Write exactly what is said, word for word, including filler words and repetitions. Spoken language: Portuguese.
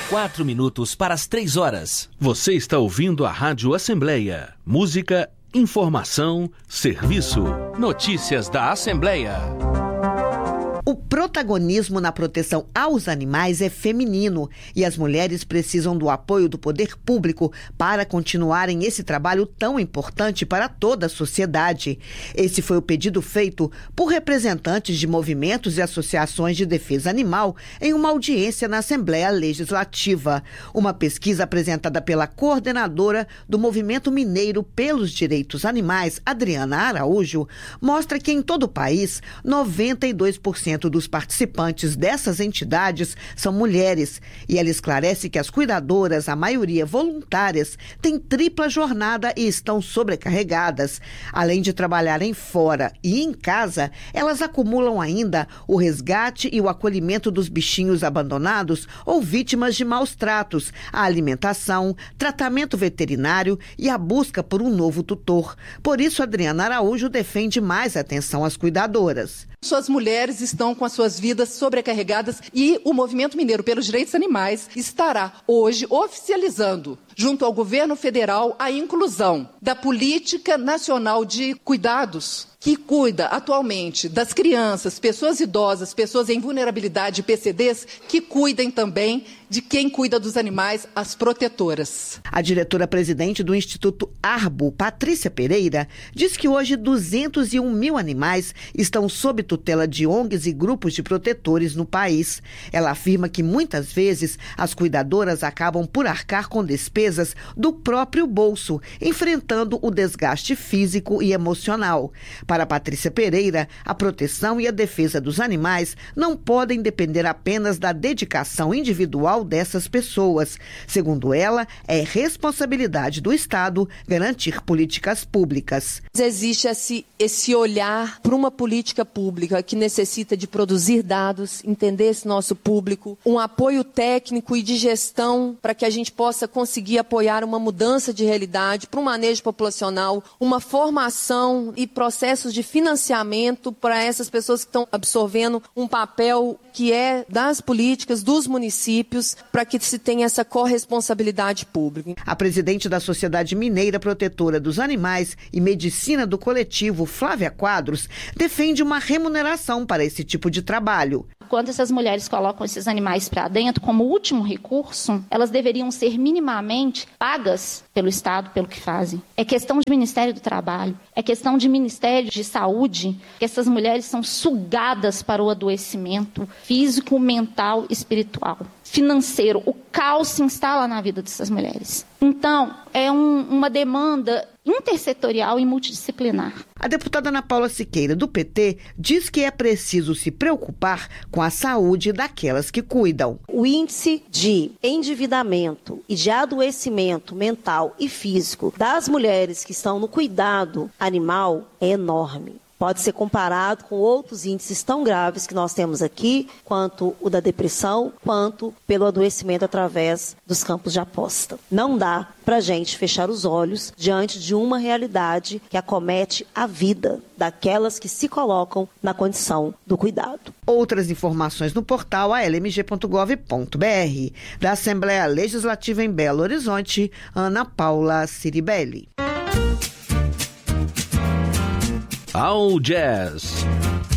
Quatro minutos para as três horas. Você está ouvindo a Rádio Assembleia. Música, informação, serviço. Notícias da Assembleia. O protagonismo na proteção aos animais é feminino e as mulheres precisam do apoio do poder público para continuarem esse trabalho tão importante para toda a sociedade. Esse foi o pedido feito por representantes de movimentos e associações de defesa animal em uma audiência na Assembleia Legislativa. Uma pesquisa apresentada pela coordenadora do Movimento Mineiro pelos Direitos Animais, Adriana Araújo, mostra que em todo o país, noventa e dois por cento dos participantes dessas entidades são mulheres. E ela esclarece que as cuidadoras, a maioria voluntárias, têm tripla jornada e estão sobrecarregadas. Além de trabalharem fora e em casa, elas acumulam ainda o resgate e o acolhimento dos bichinhos abandonados ou vítimas de maus tratos, a alimentação, tratamento veterinário e a busca por um novo tutor. Por isso, Adriana Araújo defende mais atenção às cuidadoras. Suas mulheres estão com as suas vidas sobrecarregadas e o Movimento Mineiro pelos Direitos Animais estará hoje oficializando, junto ao governo federal, a inclusão da Política Nacional de Cuidados, que cuida atualmente das crianças, pessoas idosas, pessoas em vulnerabilidade e P C Ds, que cuidem também de quem cuida dos animais, as protetoras. A diretora-presidente do Instituto Arbo, Patrícia Pereira, diz que hoje duzentos e um mil animais estão sob tutela de O N Gs e grupos de protetores no país. Ela afirma que muitas vezes as cuidadoras acabam por arcar com despesas do próprio bolso, enfrentando o desgaste físico e emocional. Para Patrícia Pereira, a proteção e a defesa dos animais não podem depender apenas da dedicação individual dessas pessoas. Segundo ela, é responsabilidade do Estado garantir políticas públicas. Existe esse, esse olhar para uma política pública que necessita de produzir dados, entender esse nosso público, um apoio técnico e de gestão para que a gente possa conseguir apoiar uma mudança de realidade para um manejo populacional, uma formação e processos de financiamento para essas pessoas que estão absorvendo um papel que é das políticas dos municípios para que se tenha essa corresponsabilidade pública. A presidente da Sociedade Mineira Protetora dos Animais e Medicina do Coletivo, Flávia Quadros, defende uma remuneração para esse tipo de trabalho. Quando essas mulheres colocam esses animais para dentro, como último recurso, elas deveriam ser minimamente pagas pelo Estado pelo que fazem. É questão de Ministério do Trabalho, é questão de Ministério de Saúde, que essas mulheres são sugadas para o adoecimento físico, mental e espiritual. Financeiro, o caos se instala na vida dessas mulheres. Então, é um, uma demanda intersetorial e multidisciplinar. A deputada Ana Paula Siqueira, do P T, diz que é preciso se preocupar com a saúde daquelas que cuidam. O índice de endividamento e de adoecimento mental e físico das mulheres que estão no cuidado animal é enorme. Pode ser comparado com outros índices tão graves que nós temos aqui, quanto o da depressão, quanto pelo adoecimento através dos campos de aposta. Não dá para a gente fechar os olhos diante de uma realidade que acomete a vida daquelas que se colocam na condição do cuidado. Outras informações no portal a l m g ponto gov ponto b r. Da Assembleia Legislativa em Belo Horizonte, Ana Paula Ciribelli. Ao Jazz.